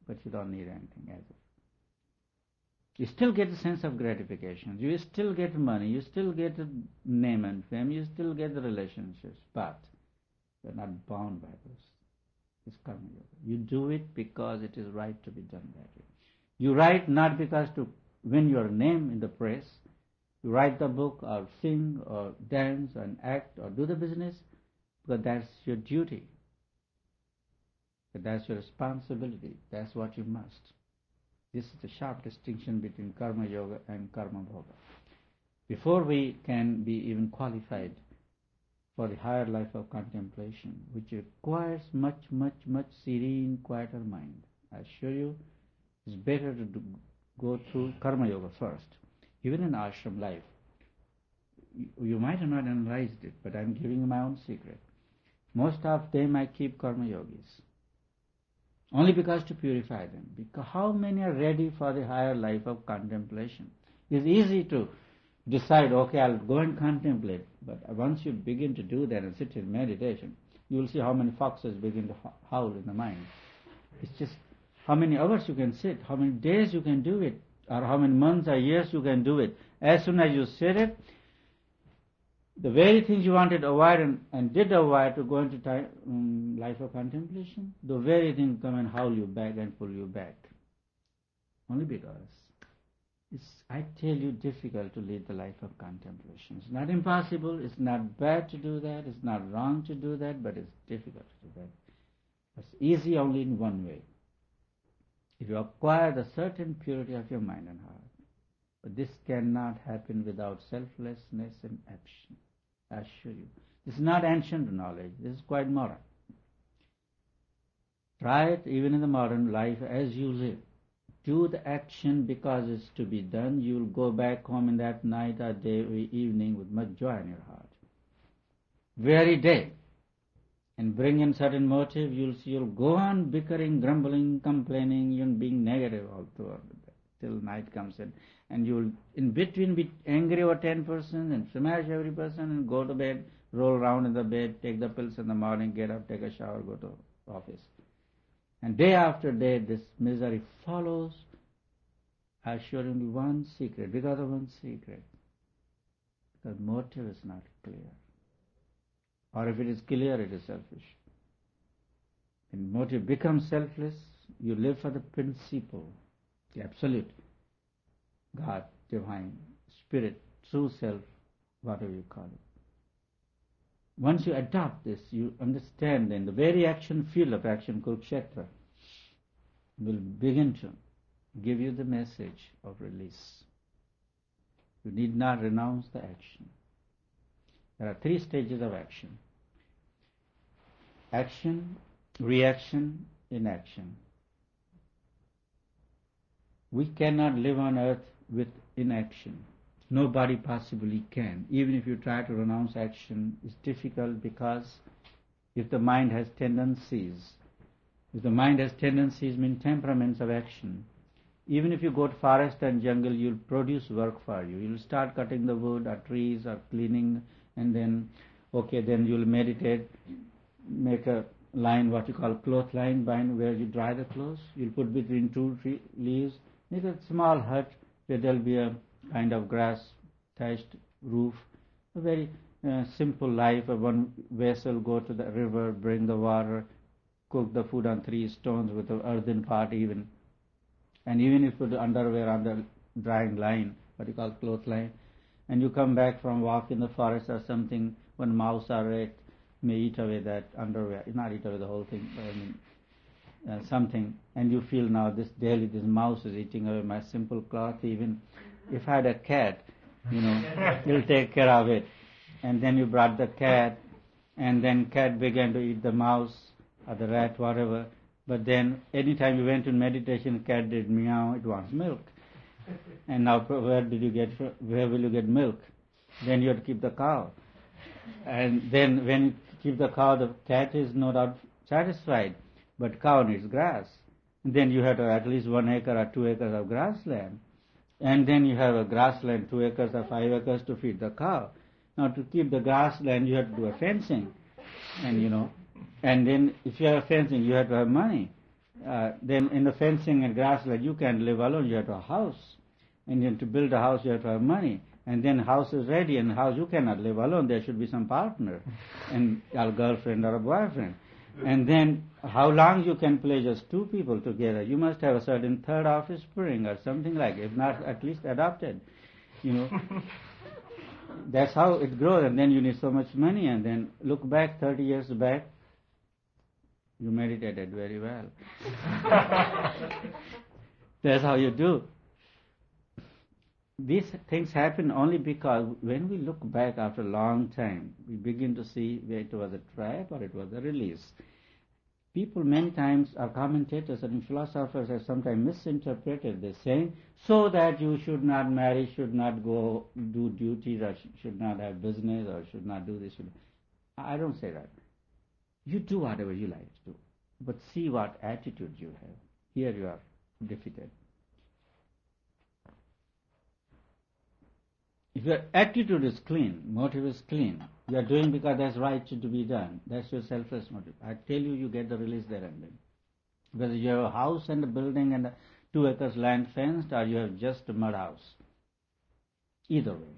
but you don't need anything as if. You still get a sense of gratification. You still get money. You still get a name and fame. You still get the relationships, but you're not bound by those. It's karma yoga. You do it because it is right to be done that way. You write not because to win your name in the press. You write the book or sing or dance and act or do the business because that's your duty. But that's your responsibility. That's what you must. This is the sharp distinction between karma yoga and karma bhoga. Before we can be even qualified for the higher life of contemplation, which requires much serene, quieter mind, I assure you, it's better to go through karma yoga first. Even in ashram life, you might have not analyzed it, but I'm giving you my own secret. Most of them I keep karma yogis. Only because to purify them. Because how many are ready for the higher life of contemplation? It's easy to decide, okay, I'll go and contemplate. But once you begin to do that and sit in meditation, you will see how many foxes begin to howl in the mind. It's just how many hours you can sit, how many days you can do it, or how many months or years you can do it. As soon as you sit it, the very things you wanted to avoid and did avoid to go into life of contemplation, the very things come and howl you back and pull you back. Only because it's, I tell you, difficult to lead the life of contemplation. It's not impossible, it's not bad to do that, it's not wrong to do that, but it's difficult to do that. It's easy only in one way. If you acquire the certain purity of your mind and heart. But this cannot happen without selflessness and action. I assure you. This is not ancient knowledge. This is quite modern. Try it even in the modern life as you live. Do the action because it's to be done. You'll go back home in that night or day or evening with much joy in your heart. Very day. And bring in certain motive, you'll see you'll go on bickering, grumbling, complaining, even being negative all throughout the day till night comes in. And you'll in between be angry over 10 persons and smash every person and go to bed, roll around in the bed, take the pills in the morning, get up, take a shower, go to office. And day after day this misery follows. I assure you only one secret, because of one secret. Because motive is not clear. Or if it is clear, it is selfish. When motive becomes selfless, you live for the principle, the absolute, God, divine, spirit, true self, whatever you call it. Once you adopt this, you understand then the very action, field of action, Kurukshetra, will begin to give you the message of release. You need not renounce the action. There are 3 stages of action. Action, reaction, inaction. We cannot live on earth with inaction. Nobody possibly can. Even if you try to renounce action, it's difficult because if the mind has tendencies mean temperaments of action. Even if you go to forest and jungle, you'll produce work for you. You'll start cutting the wood or trees or cleaning, and then you'll meditate, make a line, what you call cloth line, bind where you dry the clothes. You'll put between 2 leaves, make a small hut where there'll be a kind of grass thatched roof. A very simple life. One vessel, go to the river, bring the water, cook the food on 3 stones with an earthen pot even. And even if you put underwear on the drying line, what you call cloth line, and you come back from walk in the forest or something, one mouse or rat may eat away that underwear, not eat away the whole thing, but I mean something, and you feel now this mouse is eating away my simple cloth. Even if I had a cat, he'll take care of it. And then you brought the cat, and then cat began to eat the mouse or the rat, whatever. But then anytime you went to meditation, cat did meow, it wants milk. And now where will you get milk? Then you have to keep the cow. And then when you keep the cow, the cat is no doubt satisfied, but cow needs grass. And then you have to have at least 1 acre or 2 acres of grassland. And then you have a grassland, 2 acres or 5 acres to feed the cow. Now to keep the grassland, you have to do a fencing. And and then if you have fencing, you have to have money. then in the fencing and grassland, you can't live alone. You have to have a house. And then to build a house, you have to have money. And then house is ready, and house you cannot live alone. There should be some partner, and a girlfriend or a boyfriend. And then how long you can play just two people together? You must have a certain third offspring or something like it, if not at least adopted. That's how it grows, and then you need so much money, and then look back 30 years back, you meditated very well. That's how you do. These things happen only because when we look back after a long time, we begin to see whether it was a trap or it was a release. People many times, our commentators and philosophers have sometimes misinterpreted this, saying, so that you should not marry, should not go do duties, or should not have business, or should not do this. I don't say that. You do whatever you like to do, but see what attitude you have. Here you are defeated. If your attitude is clean, motive is clean, you are doing because that's right to be done. That's your selfless motive. I tell you, you get the release there and then. Whether you have a house and a building and 2 acres land fenced, or you have just a mud house. Either way.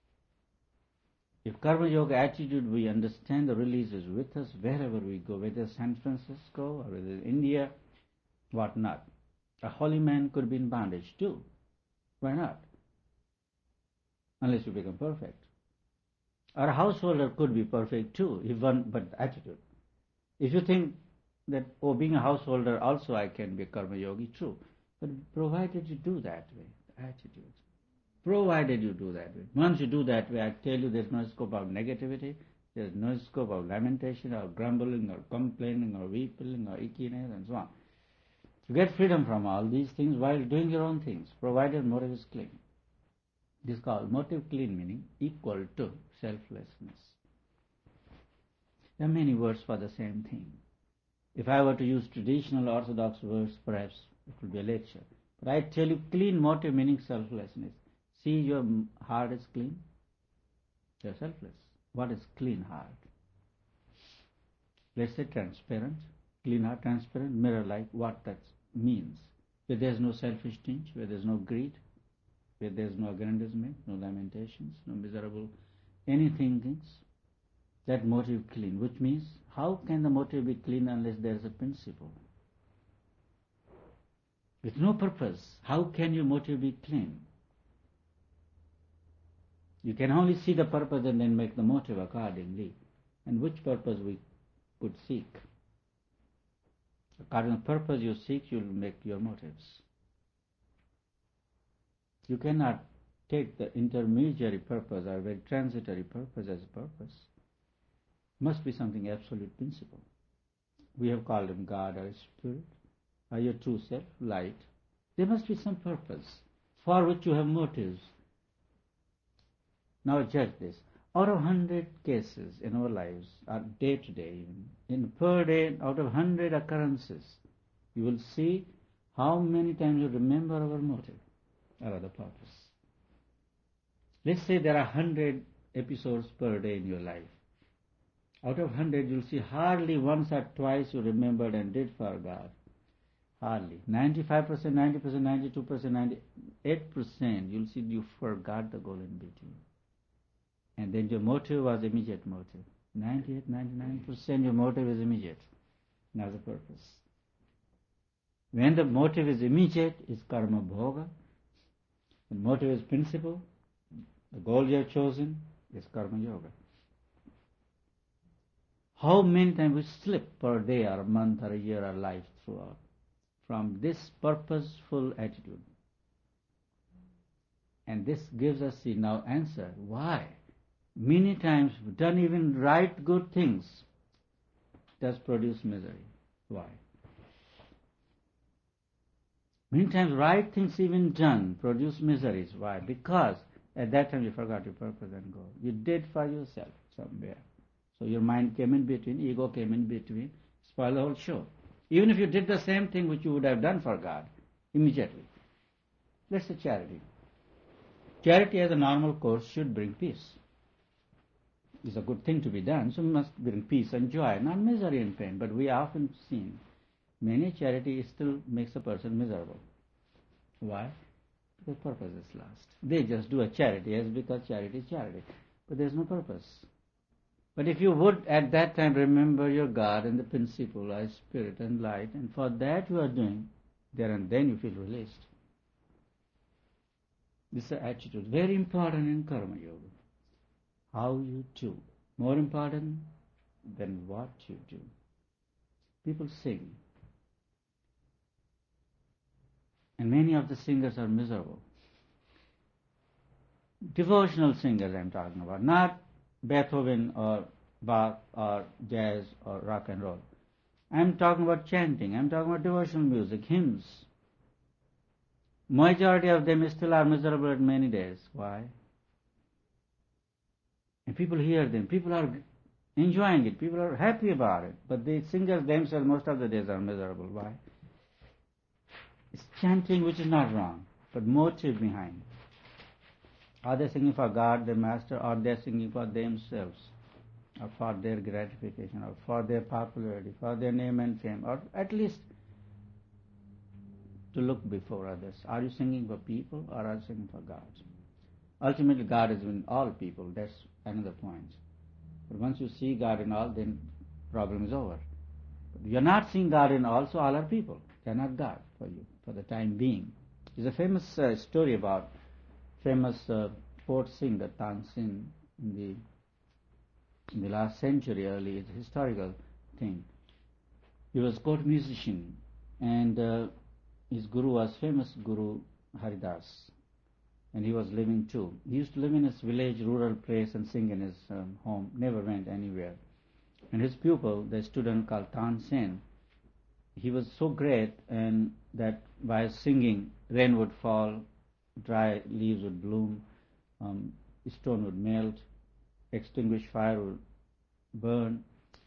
If Karma Yoga attitude, we understand the release is with us wherever we go, whether San Francisco or whether India, what not. A holy man could be in bondage too. Why not? Unless you become perfect. Or a householder could be perfect too, but attitude. If you think that, being a householder also I can be a karma yogi, true. But provided you do that way, attitude. Provided you do that way. Once you do that way, I tell you there's no scope of negativity, there's no scope of lamentation or grumbling or complaining or weeping or ickiness and so on. You get freedom from all these things while doing your own things, provided motive is clean. This is called motive clean, meaning equal to selflessness. There are many words for the same thing. If I were to use traditional orthodox words, perhaps it would be a lecture. But I tell you, clean motive meaning selflessness. See, your heart is clean, you're selfless. What is clean heart? Let's say transparent. Clean heart, transparent, mirror-like, what that means. Where there's no selfish tinge, where there's no greed, where there's no aggrandizement, no lamentations, no miserable anything. That motive clean, which means how can the motive be clean unless there is a principle? With no purpose, how can your motive be clean? You can only see the purpose and then make the motive accordingly. And which purpose we could seek? According to the purpose you seek, you will make your motives. You cannot take the intermediary purpose or very transitory purpose as a purpose. Must be something absolute principle. We have called him God or Spirit, or your true self, light. There must be some purpose for which you have motives. Now judge this. Out of 100 cases in our lives, or day to day even, in per day, out of 100 occurrences, you will see how many times you remember our motive or other purpose. Let's say there are 100 episodes per day in your life. Out of 100, you'll see hardly once or twice you remembered and did for God. Hardly. 95%, 90%, 92%, 98%, you'll see you forgot the goal in between. And then your motive was immediate motive. 98, 99% your motive is immediate, not the purpose. When the motive is immediate, it's karma bhoga. The motive is principle. The goal you have chosen is karma yoga. How many times we slip per day or a month or a year or life throughout from this purposeful attitude? And this gives us the now answer. Why? Many times done even right good things does produce misery. Why? Many times right things even done produce miseries. Why? Because at that time you forgot your purpose and goal. You did for yourself somewhere. So your mind came in between, ego came in between, spoiled the whole show. Even if you did the same thing which you would have done for God, immediately. Let's say charity. Charity as a normal course should bring peace. It's a good thing to be done, so we must bring peace and joy, not misery and pain. But we are often seen Many charity still makes a person miserable. Why? Because purpose is lost. They just do a charity as because charity is charity. But there is no purpose. But if you would at that time remember your God and the principle, as spirit and light, and for that you are doing, there and then you feel released. This is the attitude. Very important in Karma Yoga. How you do. More important than what you do. People sing. And many of the singers are miserable. Devotional singers I'm talking about, not Beethoven or Bach or jazz or rock and roll. I'm talking about chanting, I'm talking about devotional music, hymns. Majority of them still are miserable at many days. Why? And people hear them, people are enjoying it, people are happy about it, but the singers themselves most of the days are miserable. Why? It's chanting which is not wrong, but motive behind. Are they singing for God, their master, or they're singing for themselves, or for their gratification, or for their popularity, for their name and fame, or at least to look before others? Are you singing for people, or are you singing for God? Ultimately, God is in all people. That's another point. But once you see God in all, then problem is over. But you're not seeing God in all, so all are people. They're not God for you, for the time being. There's a famous story about famous folk singer Tansen in the last century early. It's a historical thing. He was a court musician, and his guru was famous Guru Haridas, and he was living too. He used to live in his village, rural place, and sing in his home. Never went anywhere. And his pupil, the student called Tansen, he was so great, and that by singing, rain would fall, dry leaves would bloom, stone would melt, extinguished fire would burn,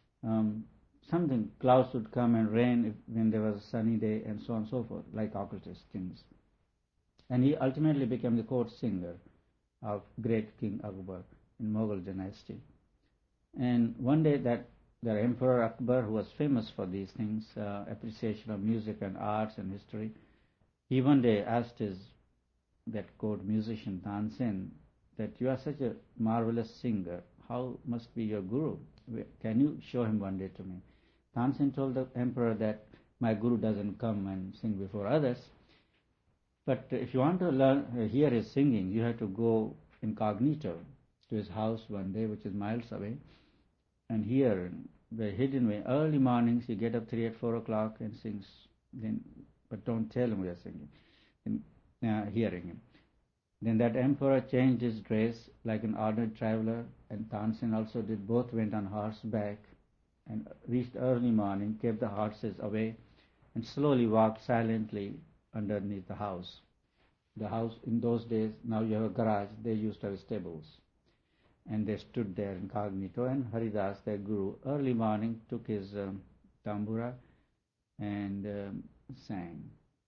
clouds would come and rain when there was a sunny day, and so on and so forth, like occultist things. And he ultimately became the court singer of great King Akbar in Mughal dynasty. And one day that the Emperor Akbar, who was famous for these things, appreciation of music and arts and history, he one day asked that court musician Tansen that you are such a marvelous singer, how must be your guru? Can you show him one day to me? Tansen told the emperor that my guru doesn't come and sing before others, but if you want to hear his singing, you have to go incognito to his house one day, which is miles away, and hear the hidden way. Early mornings, you get up 3 or 4 o'clock and sings, but don't tell him we are singing, and hearing him. Then that emperor changed his dress like an ordinary traveler, and Tansen also did. Both went on horseback and reached early morning, kept the horses away, and slowly walked silently underneath the house. The house in those days, now you have a garage, they used to have stables. And they stood there incognito, and Haridas, their guru, early morning took his tambura and sang.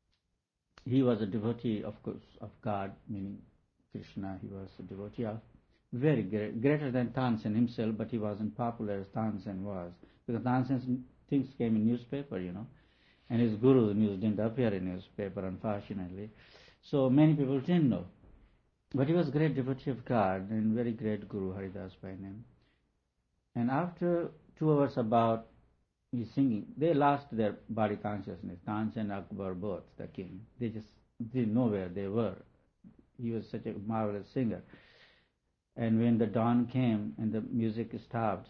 He was a devotee, of course, of God, meaning Krishna. He was a devotee of very great, greater than Tansen himself, but he wasn't popular as Tansen was, because Tansen's things came in newspaper, and his guru news didn't appear in newspaper, unfortunately. So many people didn't know. But he was a great devotee of God and very great Guru, Haridas by name. And after 2 hours about his singing, they lost their body consciousness. Tansen and Akbar both, the king. They just didn't know where they were. He was such a marvelous singer. And when the dawn came and the music stopped,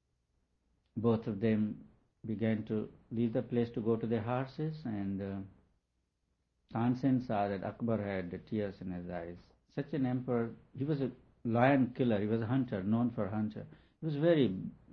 both of them began to leave the place to go to their horses, and Tansen saw that Akbar had the tears in his eyes. Such an emperor, he was a lion killer, he was a hunter, known for hunter. He was very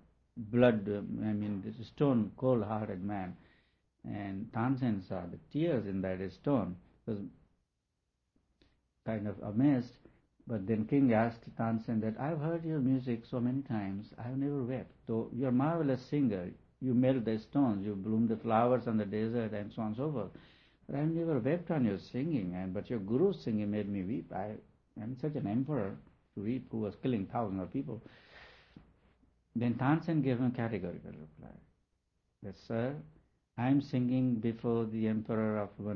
stone, cold-hearted man. And Tansen saw the tears in that stone. He was kind of amazed. But then king asked Tansen that, I've heard your music so many times, I've never wept. Though you're a marvelous singer, you melt the stones, you bloom the flowers on the desert, and so on and so forth. But I've never wept on your singing, but your guru's singing made me weep. I am such an emperor to weep, who was killing thousands of people. Then Tansen gave him a categorical reply. That, sir, I am singing before the emperor of one